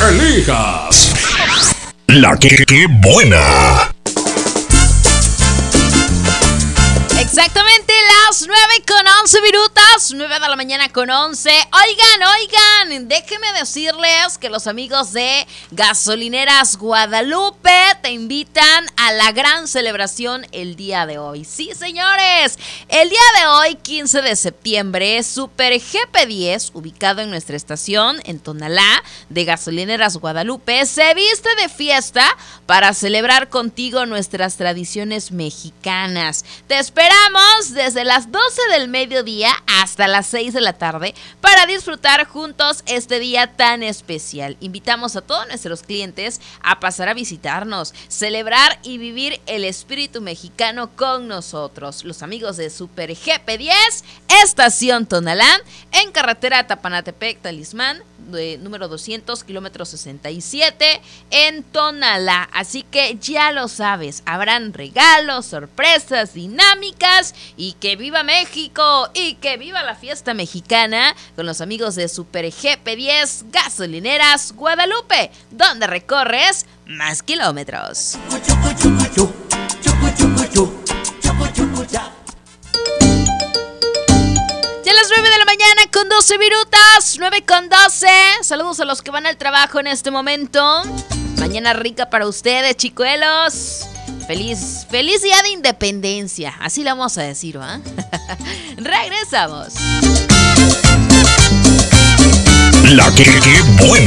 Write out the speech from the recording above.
elijas la que buena. Exactamente las 9:11, 9 de la mañana con 11. Oigan, déjenme decirles que los amigos de Gasolineras Guadalupe te invitan a la gran celebración el día de hoy. Sí, señores, el día de hoy, 15 de septiembre, Super GP10, ubicado en nuestra estación en Tonalá de Gasolineras Guadalupe, se viste de fiesta para celebrar contigo nuestras tradiciones mexicanas. Te esperamos desde las 12 del mediodía hasta las 6 de la tarde para disfrutar juntos este día tan especial. Invitamos a todos nuestros clientes a pasar a visitarnos, celebrar y vivir el espíritu mexicano con nosotros. Los amigos de Super GP10, Estación Tonalá, en carretera Tapanatepec, Talismán, número 200, kilómetro 67, en Tonalá. Así que ya lo sabes, habrán regalos, sorpresas, dinámicas, y que viva México y que viva la fiesta mexicana con los amigos de Super GP10 Gasolineras Guadalupe, donde recorres más kilómetros. Ya a las 9 de la mañana con 12 minutos, 9:12. Saludos a los que van al trabajo en este momento. Mañana rica para ustedes, chicuelos. Feliz día de independencia. Así le vamos a decir, ¿va? Regresamos. La que buena.